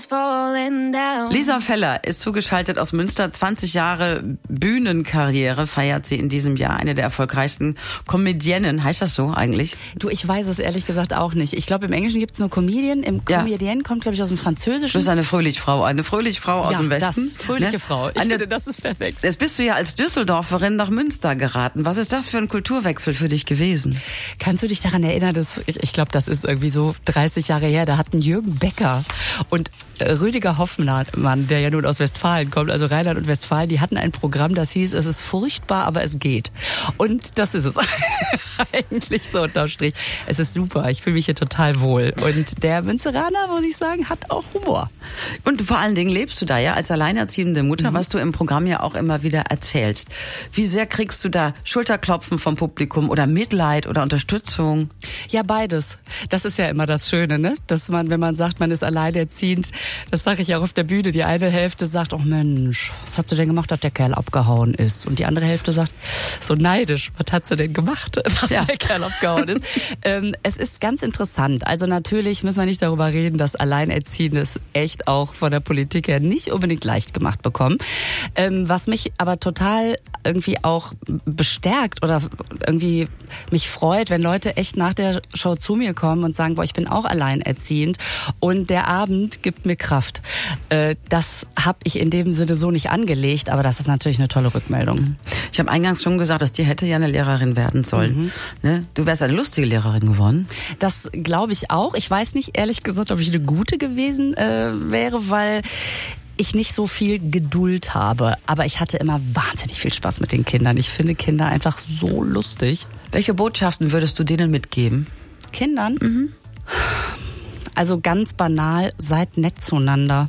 Lisa Feller ist zugeschaltet aus Münster. 20 Jahre Bühnenkarriere feiert sie in diesem Jahr. Eine der erfolgreichsten Comedienne. Heißt das so eigentlich? Du, ich weiß es ehrlich gesagt auch nicht. Ich glaube, im Englischen gibt es nur Comedian. Im Comedienne kommt, glaube ich, aus dem Französischen. Du bist eine Fröhlichfrau. Eine Fröhlichfrau aus dem Westen. Das, fröhliche Frau. Ich finde, das ist perfekt. Jetzt bist du ja als Düsseldorferin nach Münster geraten. Was ist das für ein Kulturwechsel für dich gewesen? Kannst du dich daran erinnern, ich glaube, das ist irgendwie so 30 Jahre her, da hatten Jürgen Becker und Rüdiger Hoffmann, der ja nun aus Westfalen kommt, also Rheinland und Westfalen, die hatten ein Programm, das hieß, es ist furchtbar, aber es geht. Und das ist es eigentlich so unterm Strich. Es ist super, ich fühle mich hier total wohl. Und der Münsteraner, muss ich sagen, hat auch Humor. Und vor allen Dingen lebst du da ja als alleinerziehende Mutter, was du im Programm ja auch immer wieder erzählst. Wie sehr kriegst du da Schulterklopfen vom Publikum oder Mitleid oder Unterstützung? Ja, beides. Das ist ja immer das Schöne, ne? Dass man, wenn man sagt, man ist alleinerziehend, das sage ich auch auf der Bühne, die eine Hälfte sagt, oh Mensch, was hat sie denn gemacht, dass der Kerl abgehauen ist? Und die andere Hälfte sagt, so neidisch, was hat sie denn gemacht, dass der Kerl abgehauen ist? Es ist ganz interessant. Also natürlich müssen wir nicht darüber reden, dass Alleinerziehende es echt auch von der Politik her nicht unbedingt leicht gemacht bekommen. Was mich aber total irgendwie auch bestärkt oder irgendwie mich freut, wenn Leute echt nach der Show zu mir kommen und sagen, boah, ich bin auch alleinerziehend und der Abend gibt mir Kraft. Das habe ich in dem Sinne so nicht angelegt, aber das ist natürlich eine tolle Rückmeldung. Ich habe eingangs schon gesagt, dass die hätte ja eine Lehrerin werden sollen. Ne? Du wärst eine lustige Lehrerin geworden. Das glaube ich auch. Ich weiß nicht, ehrlich gesagt, ob ich eine gute gewesen wäre, weil ich nicht so viel Geduld habe. Aber ich hatte immer wahnsinnig viel Spaß mit den Kindern. Ich finde Kinder einfach so lustig. Welche Botschaften würdest du denen mitgeben? Kindern? Also ganz banal, seid nett zueinander.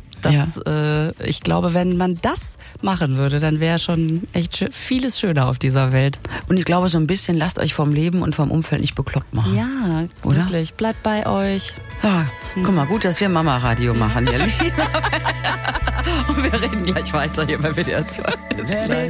Ich glaube, wenn man das machen würde, dann wäre schon echt vieles schöner auf dieser Welt. Und ich glaube, so ein bisschen lasst euch vom Leben und vom Umfeld nicht bekloppt machen. Ja, oder? Wirklich. Bleibt bei euch. Ja, guck mal, gut, dass wir Mama-Radio machen, ihr Lieben. Und wir reden gleich weiter hier bei WDR 2.